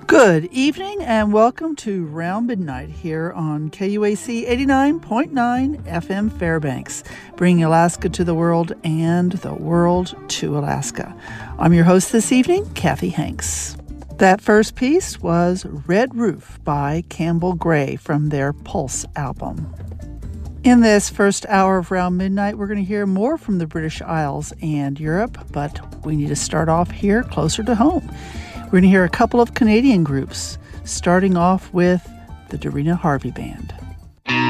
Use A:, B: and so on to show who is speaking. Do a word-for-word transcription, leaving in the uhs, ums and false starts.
A: Good evening and welcome to Round Midnight here on K U A C eighty-nine point nine F M Fairbanks, bringing Alaska to the world and the world to Alaska. I'm your host this evening, Kathy Hanks. That first piece was Red Roof by Campbell Gray from their Pulse album. In this first hour of Round Midnight, we're going to hear more from the British Isles and Europe, but we need to start off here closer to home. We're going to hear a couple of Canadian groups, starting off with the Darina Harvey Band.